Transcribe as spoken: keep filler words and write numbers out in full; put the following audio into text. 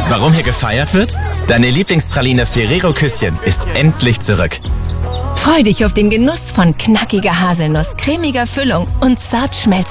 Warum hier gefeiert wird? Deine Lieblingspraline Ferrero Küsschen ist endlich zurück. Freu dich auf den Genuss von knackiger Haselnuss, cremiger Füllung und zart schmelzender